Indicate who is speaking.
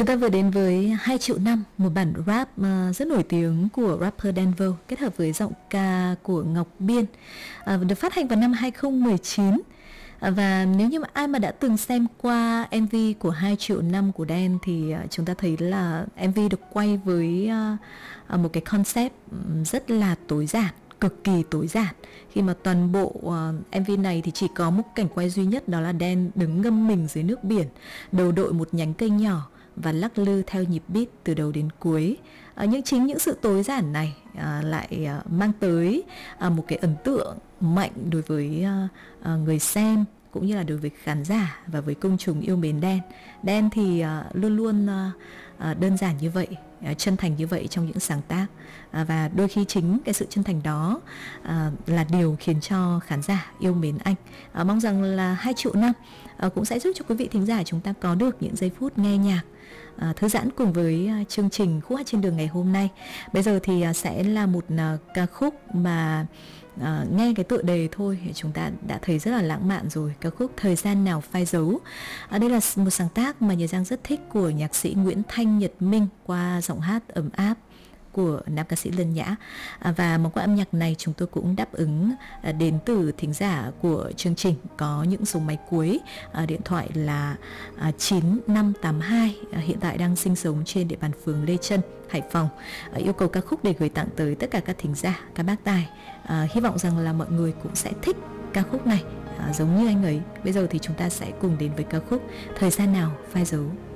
Speaker 1: Chúng ta vừa đến với 2 triệu năm, một bản rap rất nổi tiếng của rapper Đen Vâu kết hợp với giọng ca của Ngọc Biên, được phát hành vào năm 2019. Và nếu như mà ai mà đã từng xem qua MV của 2 triệu năm của Đen thì chúng ta thấy là MV được quay với một cái concept rất là tối giản, cực kỳ tối giản, khi mà toàn bộ MV này thì chỉ có một cảnh quay duy nhất, đó là Đen đứng ngâm mình dưới nước biển, đầu đội một nhánh cây nhỏ và lắc lư theo nhịp beat từ đầu đến cuối. Chính những sự tối giản này lại mang tới một cái ấn tượng mạnh đối với người xem, cũng như là đối với khán giả và với công chúng yêu mến Đen. Đen thì luôn luôn đơn giản như vậy, chân thành như vậy trong những sáng tác, và đôi khi chính cái sự chân thành đó là điều khiến cho khán giả yêu mến anh. Mong rằng là 2 triệu năm cũng sẽ giúp cho quý vị thính giả chúng ta có được những giây phút nghe nhạc thư giãn cùng với chương trình Khúc Hát Trên Đường ngày hôm nay. Bây giờ thì sẽ là một ca khúc mà nghe cái tựa đề thôi chúng ta đã thấy rất là lãng mạn rồi, ca khúc Thời Gian Nào Phai Dấu. Đây là một sáng tác mà Nhật Giang rất thích của nhạc sĩ Nguyễn Thanh Nhật Minh qua giọng hát ấm áp của nam ca sĩ Lân Nhã. Và món quà âm nhạc này chúng tôi cũng đáp ứng đến từ thính giả của chương trình có những số máy cuối điện thoại là 9582, hiện tại đang sinh sống trên địa bàn phường Lê Chân, Hải Phòng. Yêu cầu ca khúc để gửi tặng tới tất cả các thính giả, các bác tài. Hy vọng rằng là mọi người cũng sẽ thích ca khúc này giống như anh ấy. Bây giờ thì chúng ta sẽ cùng đến với ca khúc Thời Gian Nào Phai Dấu.